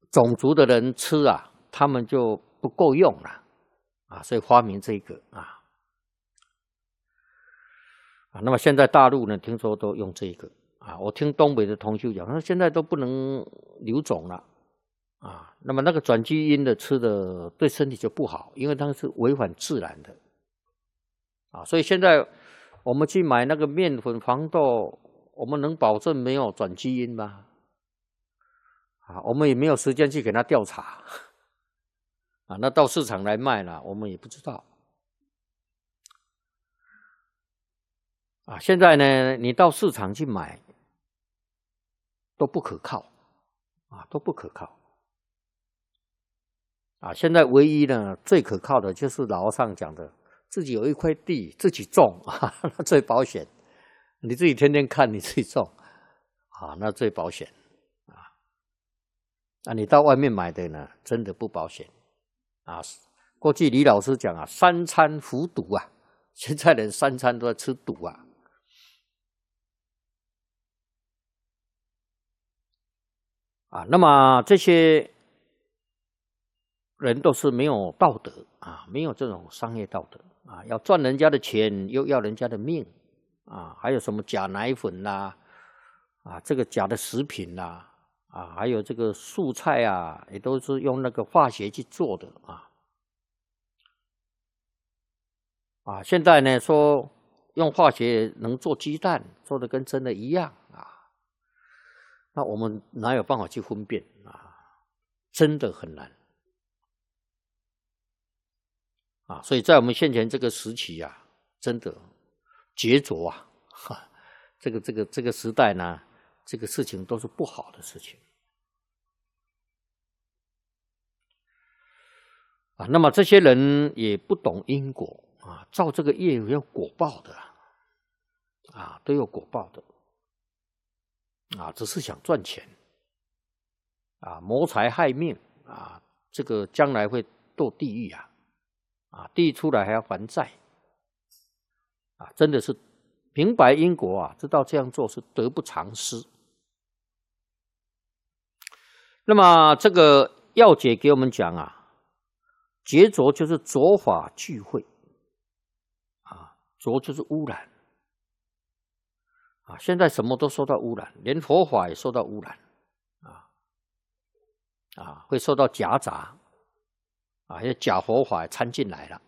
种族的人吃啊，他们就不够用了啊，所以发明这个啊。那么现在大陆呢，听说都用这个啊。我听东北的同学讲，他说现在都不能留种了啊。那么那个转基因的吃的对身体就不好，因为它是违反自然的啊。所以现在我们去买那个面粉、黄豆，我们能保证没有转基因吗？啊，我们也没有时间去给他调查啊。那到市场来卖了，我们也不知道。啊，现在呢，你到市场去买都不可靠，啊，都不可靠。啊，现在唯一呢最可靠的就是老上讲的，自己有一块地自己种啊，那最保险。你自己天天看你自己种，啊，那最保险啊。那你到外面买的呢，真的不保险啊。过去李老师讲啊，三餐服毒啊，现在人三餐都在吃毒啊。啊，那么这些人都是没有道德啊，没有这种商业道德啊，要赚人家的钱，又要人家的命啊，还有什么假奶粉啦，啊，这个假的食品啦，啊，还有这个素菜啊，也都是用那个化学去做的啊。啊，现在呢说用化学能做鸡蛋，做的跟真的一样啊。那我们哪有办法去分辨啊？真的很难啊！所以在我们现前这个时期啊，真的杰作啊！这个时代呢，这个事情都是不好的事情啊。那么这些人也不懂因果啊，造这个业有果报的啊，都有果报的啊，只是想赚钱啊，谋财害命啊，这个将来会堕地狱啊！啊，地狱出来还要还债啊，真的是明白因果啊，知道这样做是得不偿失。那么这个要解给我们讲啊，劫浊就是浊法聚会啊，浊就是污染啊，现在什么都受到污染，连佛法也受到污染啊，会受到夹杂啊，因为假佛法也掺进来了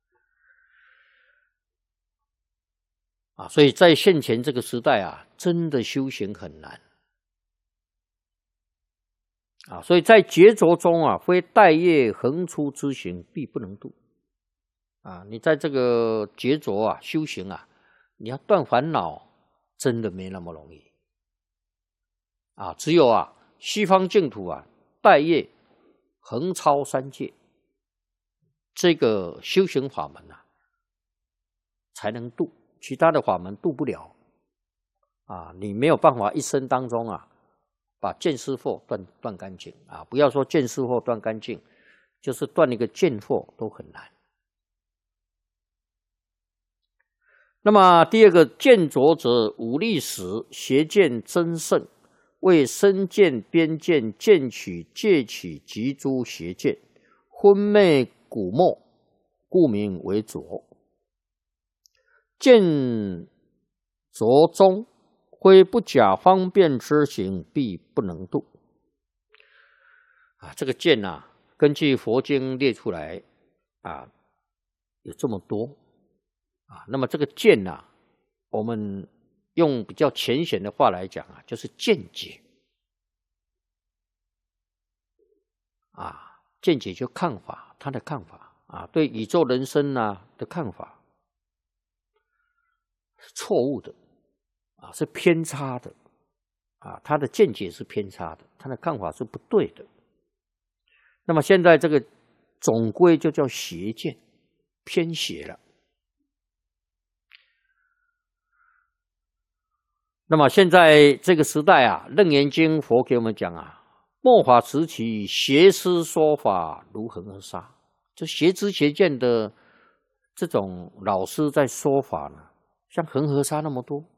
啊，所以在现前这个时代啊，真的修行很难啊，所以在劫浊中啊，非待业横出之行，必不能度啊。你在这个劫浊啊修行啊，你要断烦恼，真的没那么容易啊。只有啊西方净土啊，待业横超三界，这个修行法门啊，才能度，其他的法门度不了啊。你没有办法一生当中啊，把见思惑断干净啊！不要说见思惑断干净，就是断一个见惑都很难。那么第二个见浊者，五力使邪见增盛，为身见、边见、见取、戒取及诸邪见，昏昧古没，故名为浊。见浊中，非不假方便之行，必不能度啊！这个见啊，根据佛经列出来啊，有这么多啊。那么这个见啊，我们用比较浅显的话来讲啊，就是见解啊，见解就看法，他的看法啊，对宇宙人生啊的看法是错误的啊，是偏差的啊，他的见解是偏差的，他的看法是不对的。那么现在这个总归就叫邪见，偏邪了。那么现在这个时代啊，《楞严经》佛给我们讲啊，末法时期邪师说法如恒河沙，就邪知邪见的这种老师在说法呢，像恒河沙那么多